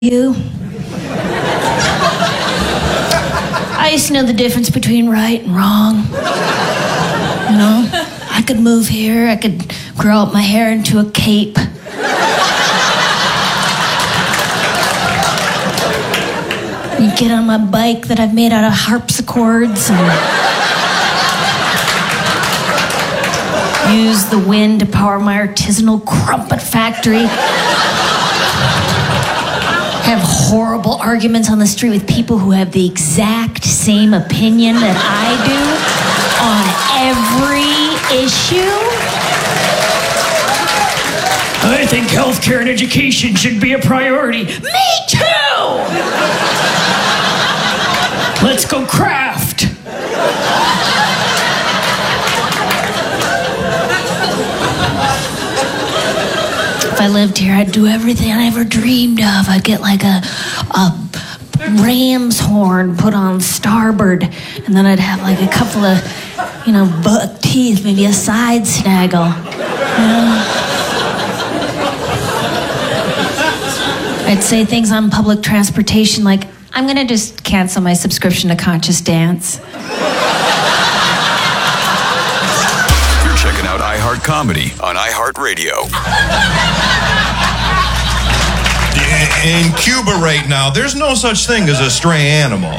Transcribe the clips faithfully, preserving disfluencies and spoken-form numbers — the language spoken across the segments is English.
you. I used to know the difference between right and wrong. You know, I could move here, I could grow out my hair into a cape. You get on my bike that I've made out of harpsichords and use the wind to power my artisanal crumpet factory. Have horrible arguments on the street with people who have the exact same opinion that I do on every issue. I think healthcare and education should be a priority. Me too! Let's go craft. If I lived here, I'd do everything I ever dreamed of. I'd get like a, a ram's horn put on starboard, and then I'd have like a couple of, you know, buck teeth, maybe a side snaggle. You know? I'd say things on public transportation like, I'm gonna just cancel my subscription to Conscious Dance. You're checking out iHeart Comedy on iHeartRadio. In Cuba right now, there's no such thing as a stray animal.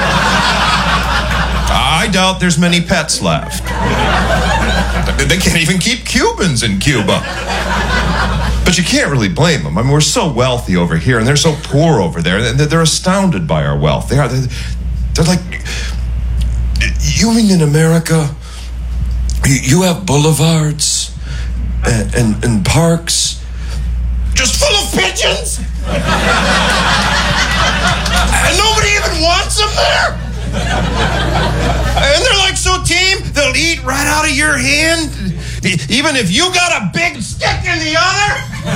I doubt there's many pets left. They can't even keep Cubans in Cuba. But you can't really blame them. I mean, we're so wealthy over here, and they're so poor over there. They're astounded by our wealth. They are. They're, they're like, you mean in America, you have boulevards and, and, and parks just full of pigeons? And nobody even wants them there? And they're like so tame, they'll eat right out of your hand, even if you got a big stick in the other.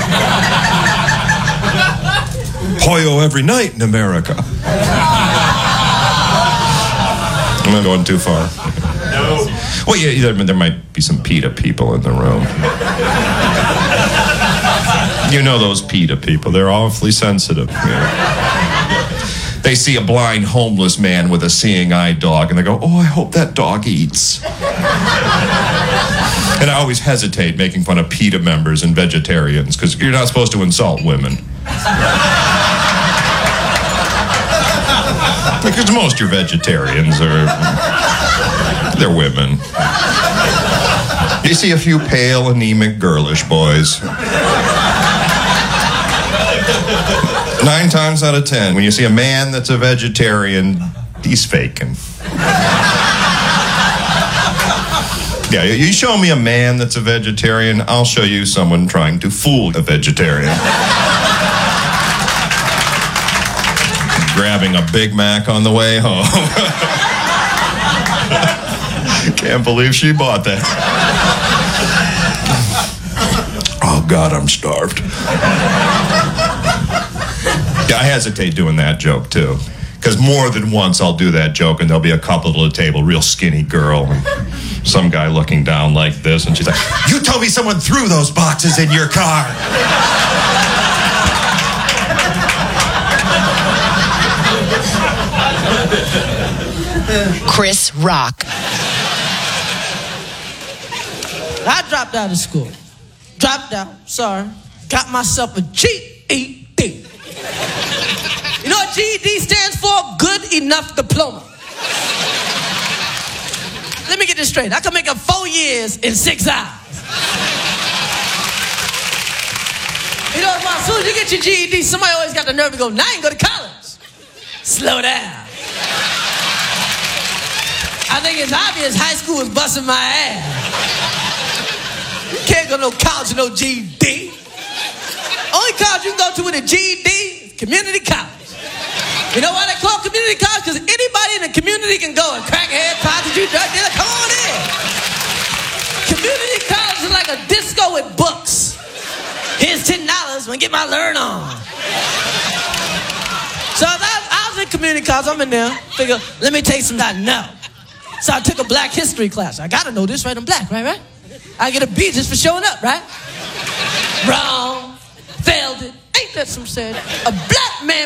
Pollo every night in America. I'm not going too far. No. Well, yeah, there might be some PETA people in the room. You know those PETA people. They're awfully sensitive. You know? They see a blind homeless man with a seeing eye dog, and they go, oh, I hope that dog eats. And I always hesitate making fun of PETA members and vegetarians, because you're not supposed to insult women. Because most of your vegetarians are, they're women. You see a few pale, anemic, girlish boys. Nine times out of ten, when you see a man that's a vegetarian, he's faking. Yeah, you show me a man that's a vegetarian, I'll show you someone trying to fool a vegetarian. Grabbing a Big Mac on the way home. Can't believe she bought that. Oh, God, I'm starved. Yeah, I hesitate doing that joke, too. Because more than once I'll do that joke, and there'll be a couple at the table, real skinny girl, and some guy looking down like this, and she's like, you told me someone threw those boxes in your car. Chris Rock. I dropped out of school. Dropped out, sorry. Got myself a G E D. You know what G E D stands for? Good enough diploma. Let me get this straight. I can make up four years in six hours. You know, as soon as you get your G E D, somebody always got the nerve to go, now you can go to college. Slow down. I think it's obvious high school is busting my ass. You can't go to no college with no G E D. Only college you can go to with a G E D is community college. You know why they call it community college? Because anybody in the community can go and crackhead, prostitute, drug dealer, come on in. Community college is like a disco with books. Here's ten dollars, I'm gonna get my learn on. So I, I was in community college, I'm in there, figure, let me take some I know. So I took a black history class. I gotta know this, right? I'm black, right, right? I get a B just for showing up, right? Wrong, failed it, ain't That's some said. A black man